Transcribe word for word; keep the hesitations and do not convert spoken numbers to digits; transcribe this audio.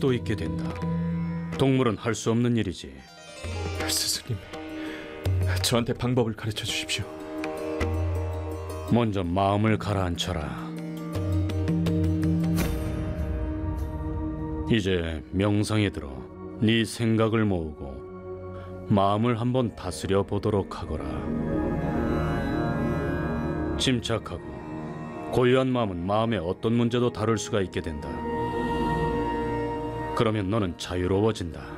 수도 있게 된다. 동물은 할 수 없는 일이지. 스승님, 저한테 방법을 가르쳐 주십시오. 먼저 마음을 가라앉혀라. 이제 명상에 들어 네 생각을 모으고 마음을 한번 다스려 보도록 하거라. 침착하고 고요한 마음은 마음의 어떤 문제도 다룰 수가 있게 된다. 그러면 너는 자유로워진다.